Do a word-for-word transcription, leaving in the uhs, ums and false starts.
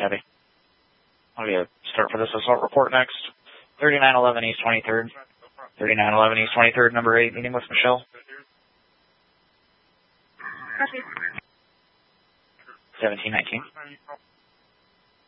Copy. I'll get a start for this assault report next. thirty-nine eleven East twenty-third. thirty-nine eleven East twenty-third, number eight, meeting with Michelle. Copy. seventeen nineteen.